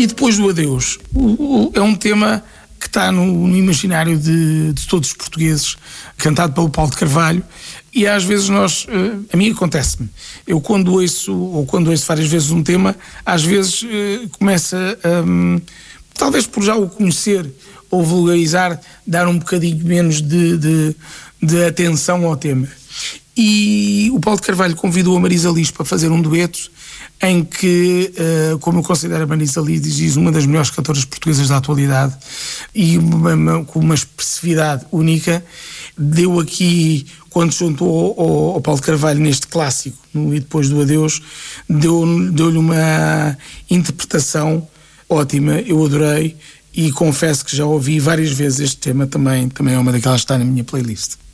E depois do adeus, é um tema que está no imaginário de todos os portugueses, cantado pelo Paulo de Carvalho, e às vezes a mim acontece-me, eu quando ouço várias vezes um tema, às vezes começa, talvez por já o conhecer ou vulgarizar, dar um bocadinho menos de atenção ao tema. E o Paulo de Carvalho convidou a Marisa Liz para fazer um dueto em que, como eu considero a Marisa Liz uma das melhores cantoras portuguesas da atualidade e com uma expressividade única, deu aqui, quando juntou ao Paulo de Carvalho neste clássico, no E Depois do Adeus, deu-lhe uma interpretação ótima, eu adorei, e confesso que já ouvi várias vezes este tema, também é uma daquelas que está na minha playlist.